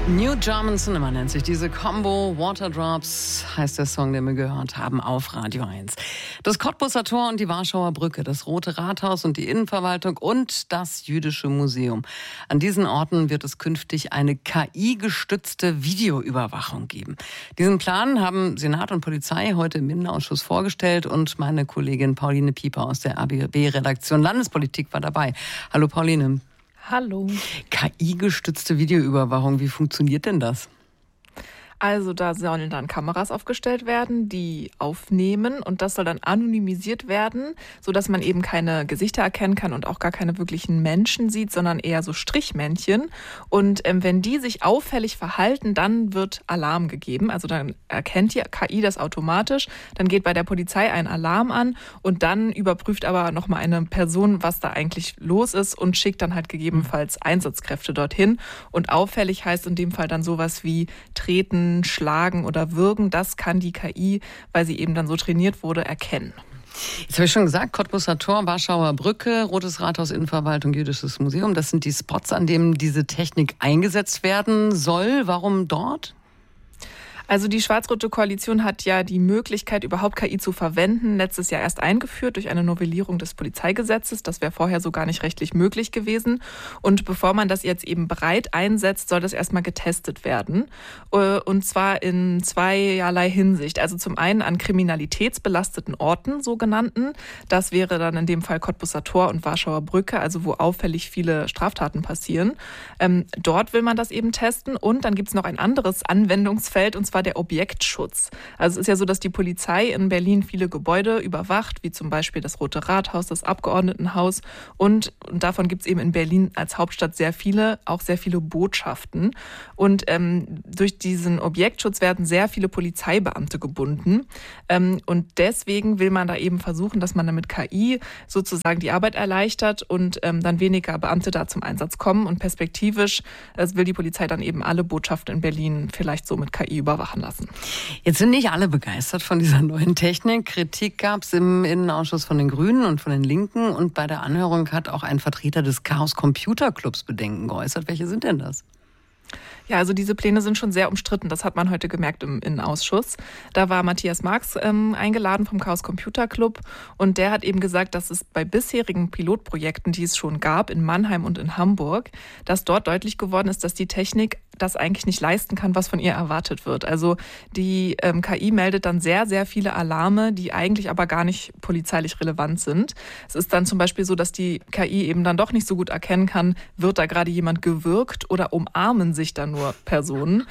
New German Cinema nennt sich diese Combo. Waterdrops heißt der Song, den wir gehört haben auf Radio 1. Das Cottbuser Tor und die Warschauer Brücke, das Rote Rathaus und die Innenverwaltung und das Jüdische Museum. An diesen Orten wird es künftig eine KI-gestützte Videoüberwachung geben. Diesen Plan haben Senat und Polizei heute im Innenausschuss vorgestellt und meine Kollegin Pauline Pieper aus der ABB-Redaktion Landespolitik war dabei. Hallo Pauline. Hallo. KI-gestützte Videoüberwachung, wie funktioniert denn das? Also da sollen dann Kameras aufgestellt werden, die aufnehmen und das soll dann anonymisiert werden, sodass man eben keine Gesichter erkennen kann und auch gar keine wirklichen Menschen sieht, sondern eher so Strichmännchen. Und wenn die sich auffällig verhalten, dann wird Alarm gegeben. Also dann erkennt die KI das automatisch, dann geht bei der Polizei ein Alarm an und dann überprüft aber nochmal eine Person, was da eigentlich los ist und schickt dann halt gegebenenfalls Einsatzkräfte dorthin. Und auffällig heißt in dem Fall dann sowas wie treten, schlagen oder würgen, das kann die KI, weil sie eben dann so trainiert wurde, erkennen. Jetzt habe ich schon gesagt, Cottbuser Tor, Warschauer Brücke, Rotes Rathaus, Innenverwaltung, Jüdisches Museum. Das sind die Spots, an denen diese Technik eingesetzt werden soll. Warum dort? Also die schwarz-rote Koalition hat ja die Möglichkeit, überhaupt KI zu verwenden, letztes Jahr erst eingeführt durch eine Novellierung des Polizeigesetzes. Das wäre vorher so gar nicht rechtlich möglich gewesen. Und bevor man das jetzt eben breit einsetzt, soll das erstmal getestet werden. Und zwar in zweierlei Hinsicht. Also zum einen an kriminalitätsbelasteten Orten, sogenannten. Das wäre dann in dem Fall Cottbuser Tor und Warschauer Brücke, also wo auffällig viele Straftaten passieren. Dort will man das eben testen. Und dann gibt es noch ein anderes Anwendungsfeld, und zwar der Objektschutz. Also es ist ja so, dass die Polizei in Berlin viele Gebäude überwacht, wie zum Beispiel das Rote Rathaus, das Abgeordnetenhaus und davon gibt es eben in Berlin als Hauptstadt sehr viele, auch sehr viele Botschaften. Und durch diesen Objektschutz werden sehr viele Polizeibeamte gebunden und deswegen will man da eben versuchen, dass man dann mit KI sozusagen die Arbeit erleichtert und dann weniger Beamte da zum Einsatz kommen und perspektivisch will die Polizei dann eben alle Botschaften in Berlin vielleicht so mit KI überwachen lassen. Jetzt sind nicht alle begeistert von dieser neuen Technik. Kritik gab es im Innenausschuss von den Grünen und von den Linken. Und bei der Anhörung hat auch ein Vertreter des Chaos Computer Clubs Bedenken geäußert. Welche sind denn das? Ja, also diese Pläne sind schon sehr umstritten. Das hat man heute gemerkt im Innenausschuss. Da war Matthias Marx eingeladen vom Chaos Computer Club und der hat eben gesagt, dass es bei bisherigen Pilotprojekten, die es schon gab, in Mannheim und in Hamburg, dass dort deutlich geworden ist, dass die Technik das eigentlich nicht leisten kann, was von ihr erwartet wird. Also die KI meldet dann sehr, sehr viele Alarme, die eigentlich aber gar nicht polizeilich relevant sind. Es ist dann zum Beispiel so, dass die KI eben dann doch nicht so gut erkennen kann, wird da gerade jemand gewürgt oder umarmen sich dann nur Personen.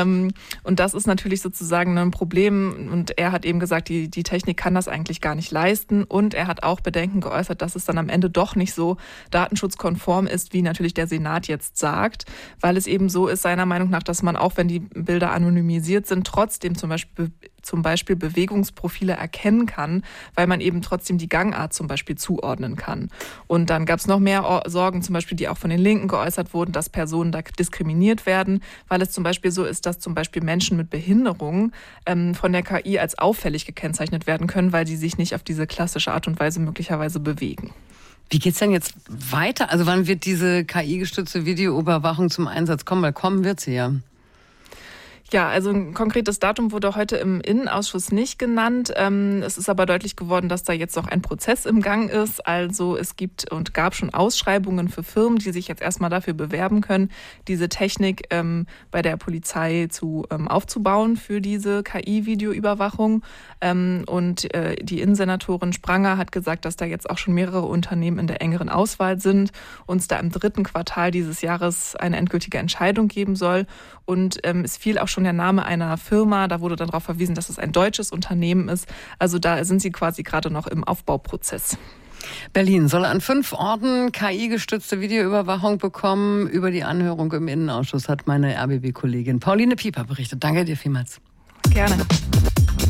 Und das ist natürlich sozusagen ein Problem. Und er hat eben gesagt, die Technik kann das eigentlich gar nicht leisten. Und er hat auch Bedenken geäußert, dass es dann am Ende doch nicht so datenschutzkonform ist, wie natürlich der Senat jetzt sagt. Weil es eben so ist, seiner Meinung nach, dass man auch, wenn die Bilder anonymisiert sind, trotzdem zum Beispiel Bewegungsprofile erkennen kann, weil man eben trotzdem die Gangart zum Beispiel zuordnen kann. Und dann gab es noch mehr Sorgen, zum Beispiel, die auch von den Linken geäußert wurden, dass Personen da diskriminiert werden, weil es zum Beispiel so ist, dass zum Beispiel Menschen mit Behinderungen von der KI als auffällig gekennzeichnet werden können, weil sie sich nicht auf diese klassische Art und Weise möglicherweise bewegen. Wie geht's denn jetzt weiter? Also wann wird diese KI-gestützte Videoüberwachung zum Einsatz kommen? Weil kommen wird sie ja. Ja, also ein konkretes Datum wurde heute im Innenausschuss nicht genannt. Es ist aber deutlich geworden, dass da jetzt noch ein Prozess im Gang ist. Also es gibt und gab schon Ausschreibungen für Firmen, die sich jetzt erstmal dafür bewerben können, diese Technik bei der Polizei aufzubauen für diese KI-Videoüberwachung. Und die Innensenatorin Spranger hat gesagt, dass da jetzt auch schon mehrere Unternehmen in der engeren Auswahl sind und es da im 3. Quartal dieses Jahres eine endgültige Entscheidung geben soll. Und es fiel auch schon der Name einer Firma, da wurde dann darauf verwiesen, dass es ein deutsches Unternehmen ist. Also da sind sie quasi gerade noch im Aufbauprozess. Berlin soll an 5 Orten KI-gestützte Videoüberwachung bekommen. Über die Anhörung im Innenausschuss hat meine RBB-Kollegin Pauline Pieper berichtet. Danke dir vielmals. Gerne.